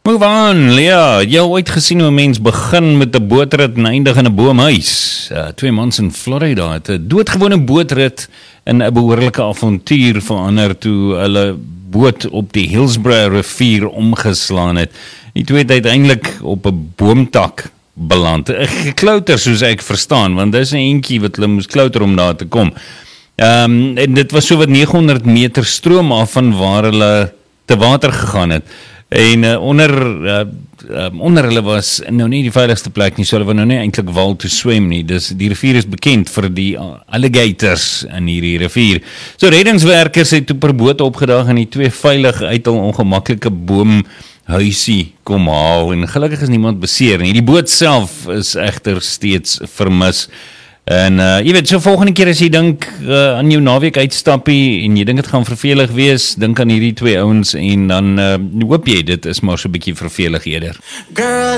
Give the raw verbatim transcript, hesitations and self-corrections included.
Move on, Lea, jy ooit gesien hoe 'n mens begin met 'n bootrit en eindig in 'n boomhuis? Uh, twee mans in Florida het 'n doodgewone bootrit in 'n behoorlike avontuur verander toe hulle boot op die Hillsborough rivier omgeslaan het. Die twee het uiteindelik op 'n boomtak beland. Geklouter soos ek verstaan, want dis 'n entjie wat hulle moes klouter om daar te kom. Um, en dit was so wat negenhonderd meter stroom af van waar hulle te water gegaan het. En uh, onder uh, uh, onder hulle was nou nie die veiligste plek nie, so hulle wou nou nie eintlik wal toe swem nie. Dus die rivier is bekend vir die alligators in hierdie rivier. So reddingswerkers het toe per boot opgedaag en die twee veilig uit hul ongemaklike boomhuisie kom haal en gelukkig is niemand beseer nie. Die boot self is egter steeds vermis. En uh, jy weet, so volgende keer as jy dink uh, aan jou naweek uitstappie en jy dink dit gaan vervelig wees, dink aan hierdie twee ouens en dan uh, hoop jy dit is maar so 'n bietjie vervelig eerder. Girl,